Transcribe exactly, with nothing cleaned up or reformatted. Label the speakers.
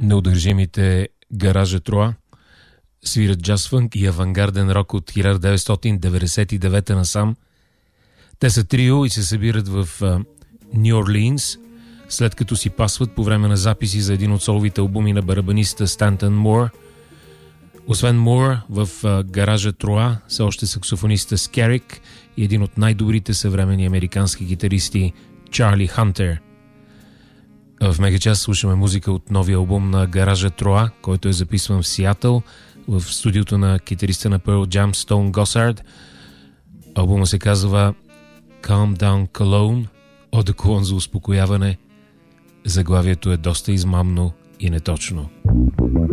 Speaker 1: неудържимите Гаража Троа свират джаз-фънк и авангарден рок от хиляда деветстотин деветдесет и девета насам. Те са трио и се събират в Ню Орлиинс, след като си пасват по време на записи за един от соловите албуми на барабаниста Стантън Мур. Освен Мур, в Гаража Троа са още саксофониста Скерик и един от най-добрите съвременни американски гитаристи Чарли Хантер. В Мегачас слушаме музика от новия албум на Гаража Троа, който е записван в Сиатъл, в студиото на китариста на Pearl Jam Stone Gossard. Албума се казва Calm Down Cologne, одеколон за успокояване. Заглавието е доста измамно и неточно.